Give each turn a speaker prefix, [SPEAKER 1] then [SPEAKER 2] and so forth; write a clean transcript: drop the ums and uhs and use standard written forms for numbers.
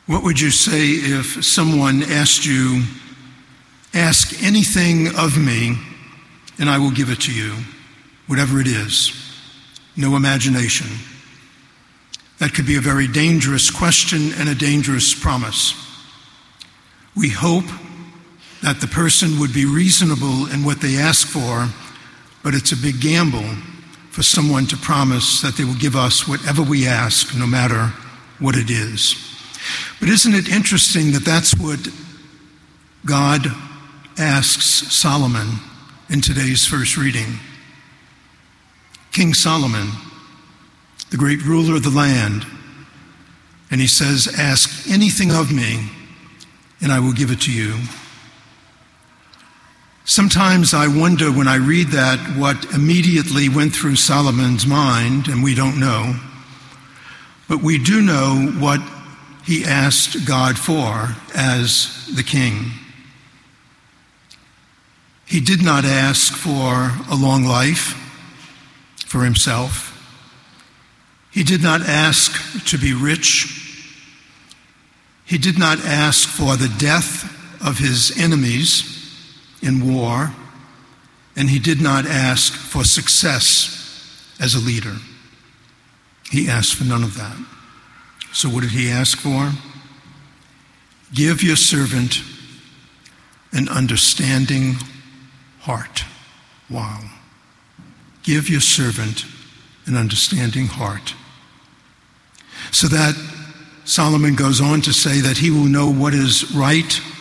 [SPEAKER 1] What would you say if someone asked you, "Ask anything of me, and I will give it to you," whatever it is? No imagination. That could be a very dangerous question and a dangerous promise. We hope that the person would be reasonable in what they ask for, but it's a big gamble for someone to promise that they will give us whatever we ask, no matter what it is. But isn't it interesting that that's what God asks Solomon in today's first reading? King Solomon, the great ruler of the land, and he says, "Ask anything of me, and I will give it to you." Sometimes I wonder when I read that what immediately went through Solomon's mind, and we don't know. But we do know what he asked God for as the king. He did not ask for a long life for himself. He did not ask to be rich. He did not ask for the death of his enemies in war, and he did not ask for success as a leader. He asked for none of that. So what did he ask for? "Give your servant an understanding heart." Wow. Give your servant an understanding heart. So that Solomon goes on to say that he will know what is right